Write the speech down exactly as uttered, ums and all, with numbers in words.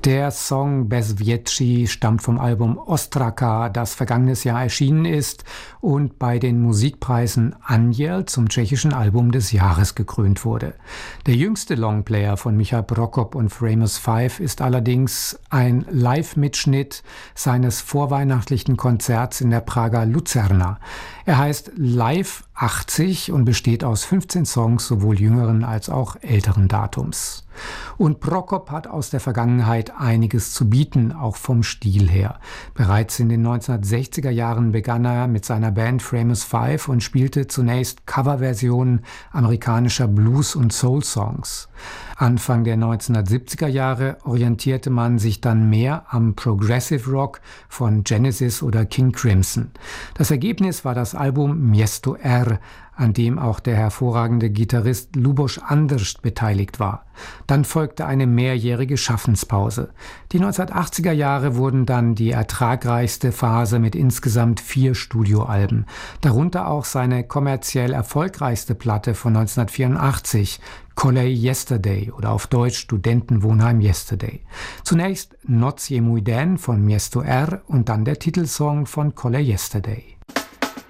Der Song Bez Větší stammt vom Album Ostraka, das vergangenes Jahr erschienen ist und bei den Musikpreisen Anděl zum tschechischen Album des Jahres gekrönt wurde. Der jüngste Longplayer von Micha Prokop und Famous Five ist allerdings ein Live-Mitschnitt seines vorweihnachtlichen Konzerts in der Prager Luzerna. Er heißt Live achtzig und besteht aus fünfzehn Songs sowohl jüngeren als auch älteren Datums. Und Prokop hat aus der Vergangenheit einiges zu bieten, auch vom Stil her. Bereits in den neunzehnhundertsechziger Jahren begann er mit seiner Band Famous Five und spielte zunächst Coverversionen amerikanischer Blues- und Soul-Songs. Anfang der neunzehnhundertsiebziger Jahre orientierte man sich dann mehr am Progressive Rock von Genesis oder King Crimson. Das Ergebnis war das Album Město R, an dem auch der hervorragende Gitarrist Luboš Andršť beteiligt war. Dann folgte eine mehrjährige Schaffenspause. Die neunzehnhundertachtziger Jahre wurden dann die ertragreichste Phase mit insgesamt vier Studioalben. Darunter auch seine kommerziell erfolgreichste Platte von neunzehnhundertvierundachtzig, Kolej Yesterday oder auf Deutsch Studentenwohnheim Yesterday. Zunächst Noc je můj den von Město R und dann der Titelsong von Kolej Yesterday.